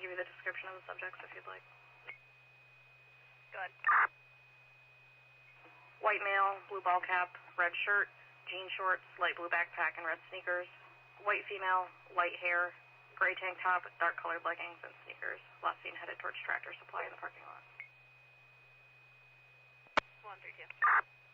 give you the description of the subjects if you'd like. Go ahead. White male, blue ball cap, red shirt, jean shorts, light blue backpack, and red sneakers. White female, light hair, gray tank top, dark colored leggings, and sneakers. Last seen headed towards Tractor Supply in the parking lot. 132.